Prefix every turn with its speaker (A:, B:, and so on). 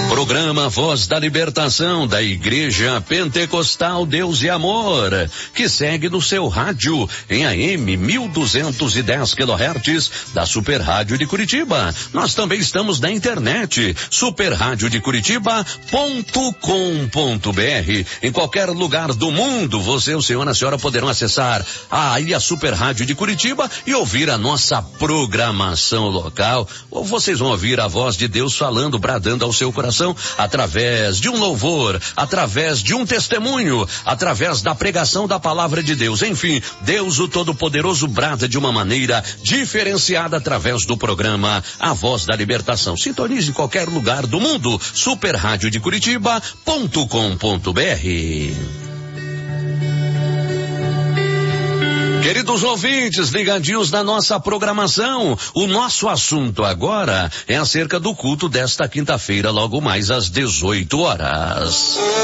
A: Programa Voz da Libertação da Igreja Pentecostal Deus e Amor, que segue no seu rádio em AM 1210 kHz da Super Rádio de Curitiba. Nós também estamos na internet, superradiodecuritiba.com.br. Em qualquer lugar do mundo, você, o senhor e a senhora poderão acessar a Super Rádio de Curitiba e ouvir a nossa programação local. Ou vocês vão ouvir a voz de Deus falando, bradando ao seu coração, através de um louvor, através de um testemunho, através da pregação da palavra de Deus. Enfim, Deus o Todo-Poderoso brada de uma maneira diferenciada através do programa A Voz da Libertação. Sintonize em qualquer lugar do mundo, superradiodecuritiba.com.br. Queridos ouvintes, ligadinhos na nossa programação, o nosso assunto agora é acerca do culto desta quinta-feira, logo mais às 18 horas.